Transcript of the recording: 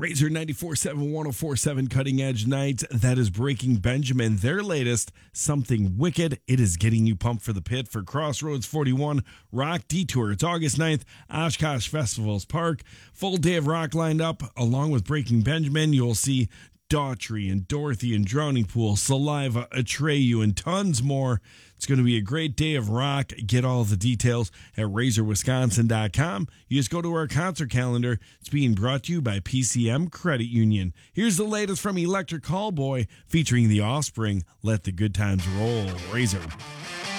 Razor 94.7, 104.7 Cutting Edge Nights. That is Breaking Benjamin. Their latest, Something Wicked. It is getting you pumped for the pit for Crossroads 41 Rock Detour. It's August 9th, Oshkosh Festivals Park. Full day of rock lined up. Along with Breaking Benjamin, you'll see Daughtry and Dorothy and Drowning Pool, Saliva, Atreyu, and tons more. It's going to be a great day of rock. Get all the details at razorwisconsin.com. You just go to our concert calendar. It's being brought to you by PCM Credit Union. Here's the latest from Electric Callboy featuring The Offspring. Let the good times roll. Razor.